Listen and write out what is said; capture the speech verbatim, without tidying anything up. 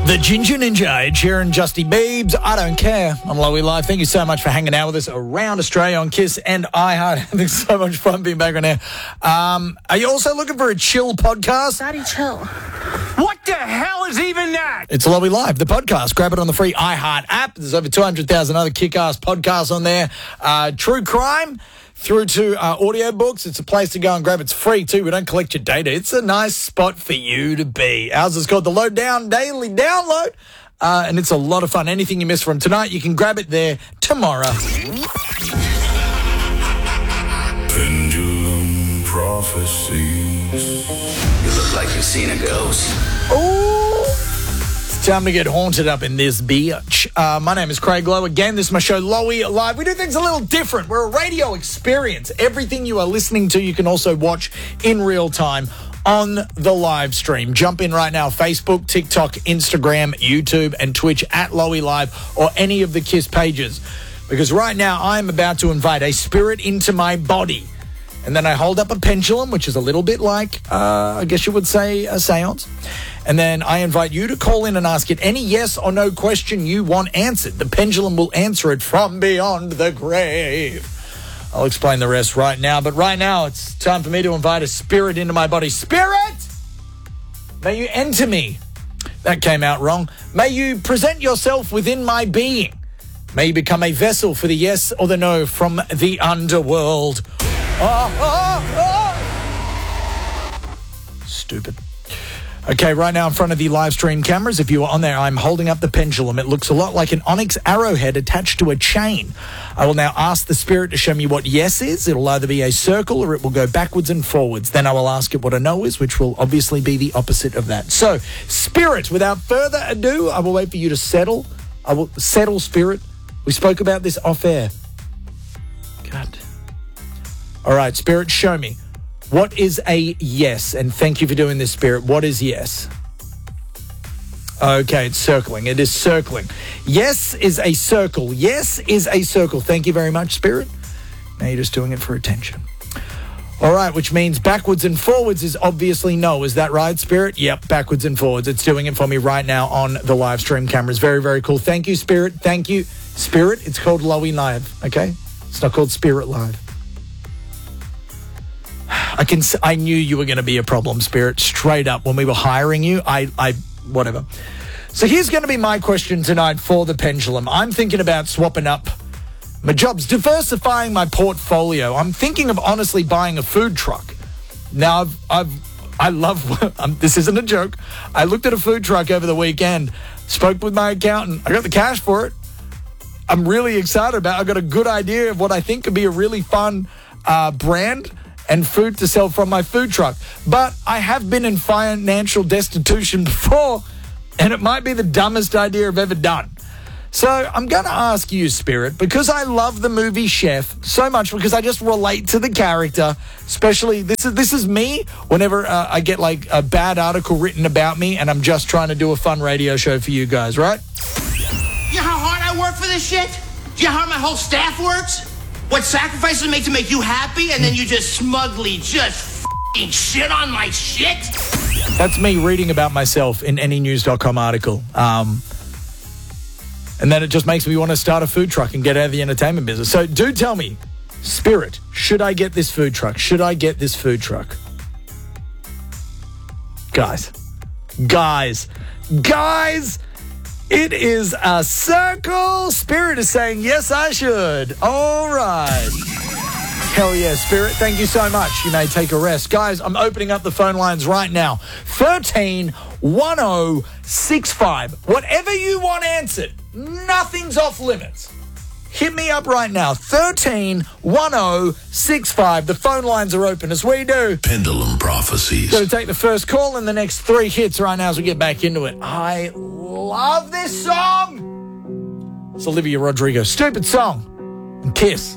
The Ginger Ninja, Ed Sheeran, Justy Biebs, I Don't Care. I'm Lowy Live. Thank you so much for hanging out with us around Australia on Kiss and iHeart. Having so much fun being back on air. Um, are you also looking for a chill podcast? Daddy, chill. What the hell is even that? It's Lowy Live, the podcast. Grab it on the free iHeart app. There's over two hundred thousand other kick-ass podcasts on there. Uh, true crime through to uh, audiobooks. It's a place to go and grab. It's free too. We don't collect your data. It's a nice spot for you to be. Ours is called the Lowdown Daily Download, uh, and it's a lot of fun. Anything you miss from tonight, you can grab it there tomorrow. Pendulum prophecies. You look like you've seen a ghost. Ooh. It's time to get haunted up in this bitch. Uh, my name is Craig Lowe. Again, this is my show, Lowy Live. We do things a little different. We're a radio experience. Everything you are listening to, you can also watch in real time on the live stream. Jump in right now. Facebook, TikTok, Instagram, YouTube, and Twitch at Lowy Live or any of the Kiss pages. Because right now, I'm about to invite a spirit into my body. And then I hold up a pendulum, which is a little bit like, uh, I guess you would say, a seance. And then I invite you to call in and ask it any yes or no question you want answered. The pendulum will answer it from beyond the grave. I'll explain the rest right now. But right now, it's time for me to invite a spirit into my body. Spirit! May you enter me. That came out wrong. May you present yourself within my being. May you become a vessel for the yes or the no from the underworld. Oh, oh, oh. Stupid. Okay, right now in front of the live stream cameras, if you are on there, I'm holding up the pendulum. It looks a lot like an onyx arrowhead attached to a chain. I will now ask the spirit to show me what yes is. It'll either be a circle or it will go backwards and forwards. Then I will ask it what a no is, which will obviously be the opposite of that. So, spirit, without further ado, I will wait for you to settle. I will settle, spirit. We spoke about this off air. God. All right, spirit, show me. What is a yes? And thank you for doing this, spirit. What is yes? Okay, it's circling. It is circling. Yes is a circle. Yes is a circle. Thank you very much, spirit. Now you're just doing it for attention. All right, which means backwards and forwards is obviously no. Is that right, spirit? Yep, backwards and forwards. It's doing it for me right now on the live stream cameras. Very, very cool. Thank you, spirit. Thank you. Spirit, it's called Lowy Live, okay? It's not called Spirit Live. I can. I knew you were going to be a problem, spirit. Straight up, when we were hiring you, I, I, whatever. So here's going to be my question tonight for the pendulum. I'm thinking about swapping up my jobs, diversifying my portfolio. I'm thinking of honestly buying a food truck. Now, I've, I've, I love. um, this isn't a joke. I looked at a food truck over the weekend. Spoke with my accountant. I got the cash for it. I'm really excited about it. I've got a good idea of what I think could be a really fun uh, brand and food to sell from my food truck. But I have been in financial destitution before, and it might be the dumbest idea I've ever done. So I'm going to ask you, spirit, because I love the movie Chef so much, because I just relate to the character, especially this is this is me whenever uh, I get like a bad article written about me and I'm just trying to do a fun radio show for you guys, right? You know how hard I work for this shit? Do you know how my whole staff works? What sacrifices I make to make you happy, and then you just smugly just f***ing shit on my shit? That's me reading about myself in any news dot com article. Um, and then it just makes me want to start a food truck and get out of the entertainment business. So do tell me, spirit, should I get this food truck? Should I get this food truck? Guys, guys, guys, it is a circle. Spirit is saying, yes, I should. All right. Hell yeah, Spirit. Thank you so much. You may take a rest. Guys, I'm opening up the phone lines right now. thirteen one oh six five. Whatever you want answered, nothing's off limits. Hit me up right now. thirteen one oh six five. The phone lines are open as we do. Pendulum prophecies. Going to take the first call in the next three hits right now as we get back into it. I love this song. It's Olivia Rodrigo. Stupid song. And Kiss.